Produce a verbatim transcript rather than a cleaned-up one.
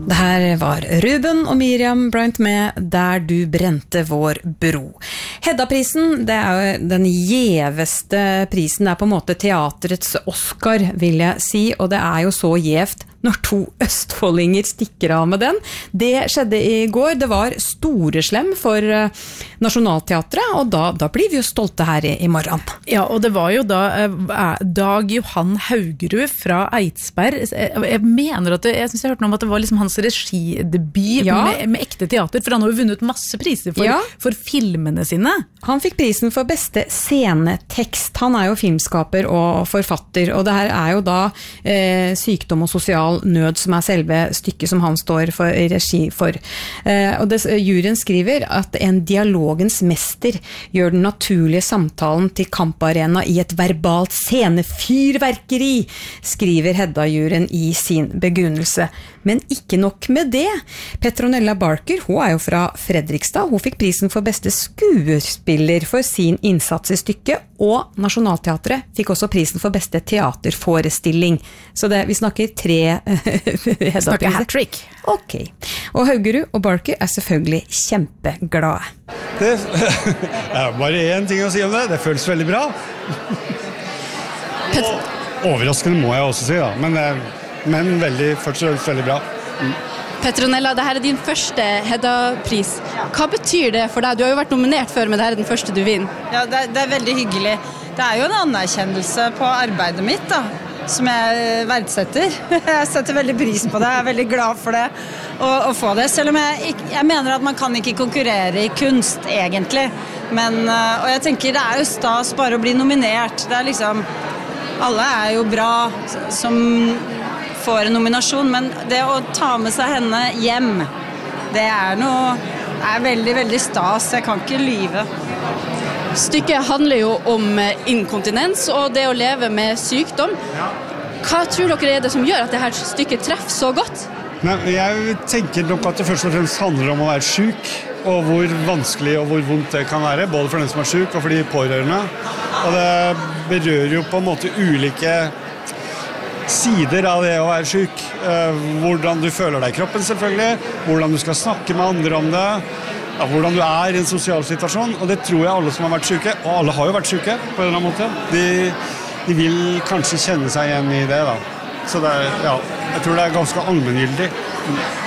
Det her var Ruben og Miriam Bryant med Der du brente vår bro. Hedda-prisen, det er jo den gjeveste prisen, det er på en måte teaterets Oscar, vil jeg si, og det er jo så gjevt når to østfoldinger stikker av med den. Det skjedde i går, det var Storeslem for Nationalteatret, og da, da blir vi jo stolte her i, i morgen. Ja, og det var jo da eh, Dag Johan Haugerud fra Eidsberg. Jeg mener at det, jeg synes jeg hørte noe om at det var liksom hans regidebut ja. med, med ekte teater, for han har jo vunnet masse priser for, ja. for filmene sine. Han fikk prisen for beste scenetekst. Han er jo filmskaper og forfatter, og det her er jo da eh, sykdom og sosial nød som er selve stykket som han står for i regi for. Eh, og det, juryen skriver at en dialogens mester gjør den naturlige samtalen til kamparena i et verbalt scenefyrverkeri, skriver Hedda-juryen i sin begrunnelse. Men ikke nok med det. Petronella Barker, hun er jo fra Fredrikstad, hun fikk prisen for beste skuespiller for sin innsats i stykket, og Nationalteatret fikk også prisen for beste teaterforestilling. Så det, vi snakker tre Hedda-priser. Snakker hat-trick. Ok. Og Haugerud og Barker er selvfølgelig kjempeglade. Det er bare en ting å si om det. Det føles veldig bra. Overraskende må jeg også si da, men det men veldig, fortsatt veldig bra. Mm. Petronella, dette er din første Hedda-pris. Hva betyr det for deg? Du har jo vært nominert før, men dette er den første du vinner. Ja, det er, det er veldig hyggelig. Det er jo en anerkjennelse på arbeidet mitt, da, som jeg verdsetter. Jeg setter veldig pris på det, jeg er veldig glad for det, å, å få det. Selv om jeg, jeg mener at man kan ikke konkurrere i kunst, egentlig. Men, og jeg tenker, det er jo stas bare å bli nominert. Det er liksom, alle er jo bra som får en nominasjon, men det å ta med seg henne hjem, det er noe, er veldig, veldig stas. Jeg kan ikke lyve. Stykket handler jo om inkontinens og det å leve med sykdom. Hva tror dere er det som gjør at dette stykket treffer så godt? Nei, jeg tenker nok at det først og fremst handler om å være syk, og hvor vanskelig og hvor vondt det kan være, både for den som er syk og for de pårørende. Og det berører jo på en måte ulike sider av det å være syk. Eh, hvordan du føler deg i kroppen selvfølgelig, hvordan du skal snakke med andre om det, ja, hvordan du er i en sosial situasjon, og det tror jeg alle som har vært syke, og alle har jo vært syke på en eller annen måte, de, de vil kanskje kjenne seg igjen i det da. Så det er, ja, jeg tror det er ganske allmenngyldig.